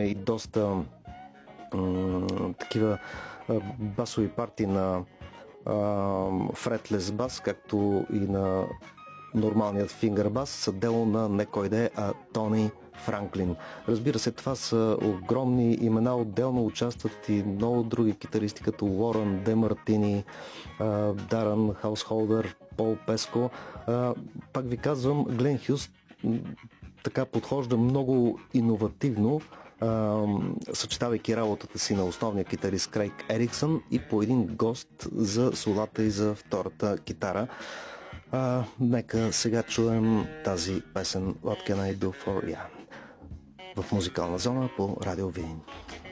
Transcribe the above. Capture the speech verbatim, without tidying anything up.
и доста м- такива а, басови партии на фретлес бас, както и на нормалният фингър бас, са дело на не кой да е, а Тони Франклин. Разбира се, това са огромни имена, отделно участват и много други китаристи, като Уорън Демартини, Дарън Хаусхолдър, Пол Песко. Пак ви казвам, Глен Хюс така подхожда много иновативно, съчетавайки работата си на основния китарист Крейг Ериксън и по един гост за солата и за втората китара. А, нека сега чуем тази песен What Can I Do For You в музикална зона по Радио Видин.